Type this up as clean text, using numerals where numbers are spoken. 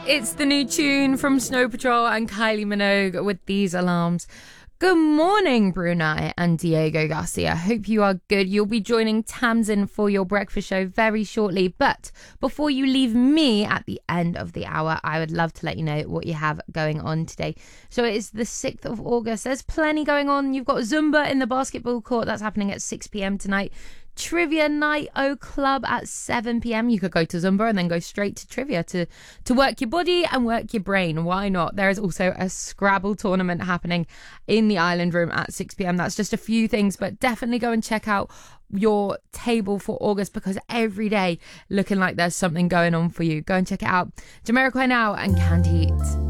It's the new tune from Snow Patrol and Kylie Minogue with These Alarms. Good morning, Brunei and Diego Garcia. Hope you are good. You'll be joining Tamsin for your breakfast show very shortly. But before you leave me at the end of the hour, I would love to let you know what you have going on today. So it is the 6th of August. There's plenty going on. You've got Zumba in the basketball court. That's happening at 6 p.m. tonight. Trivia Night O Club at 7 p.m. You could go to Zumba and then go straight to trivia to work your body and work your brain. Why not? There is also a Scrabble tournament happening in the Island Room at 6 p.m. That's just a few things, but definitely go and check out your table for August because every day looking like there's something going on for you. Go and check it out. Jamiroquai now and Candy Heat.